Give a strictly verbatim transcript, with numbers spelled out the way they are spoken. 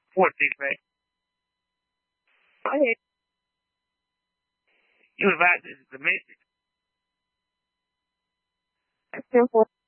fourteen, right? Go ahead. You advise this is the message. That's ten fourteen.